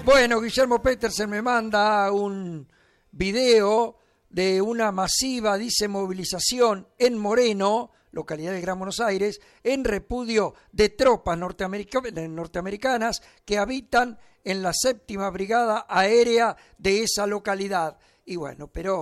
Bueno, Guillermo Petersen me manda un video de una masiva, dice, movilización en Moreno, localidad del Gran Buenos Aires, en repudio de tropas norteamericanas que habitan en la 7ª Brigada Aérea de esa localidad. Y bueno, pero